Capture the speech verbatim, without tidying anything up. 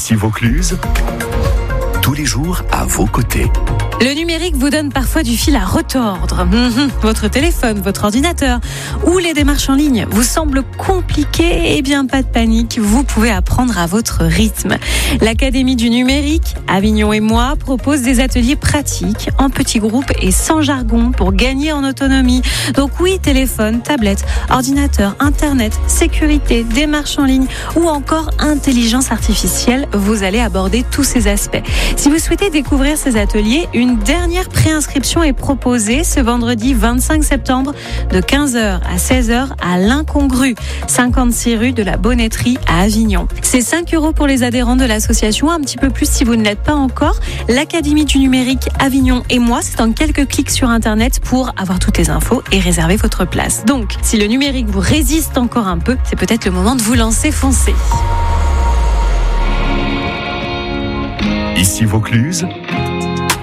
Ici Vaucluse, tous les jours à vos côtés. Le numérique vous donne parfois du fil à retordre. Mmh, votre téléphone, votre ordinateur ou les démarches en ligne vous semblent compliquées. Eh bien, pas de panique, vous pouvez apprendre à votre rythme. L'Académie du numérique, Avignon et moi, propose des ateliers pratiques en petits groupes et sans jargon pour gagner en autonomie. Donc oui, téléphone, tablette, ordinateur, internet, sécurité, démarches en ligne ou encore intelligence artificielle, vous allez aborder tous ces aspects. Si vous souhaitez découvrir ces ateliers, une dernière préinscription est proposée ce vendredi vingt-cinq septembre de quinze heures à seize heures à l'Incongru, cinquante-six rue de la Bonnetterie à Avignon. C'est cinq euros pour les adhérents de l'association, un petit peu plus si vous ne l'êtes pas encore. L'Académie du numérique Avignon et moi, c'est en quelques clics sur Internet pour avoir toutes les infos et réserver votre place. Donc, si le numérique vous résiste encore un peu, c'est peut-être le moment de vous lancer, foncez. Ici Vaucluse,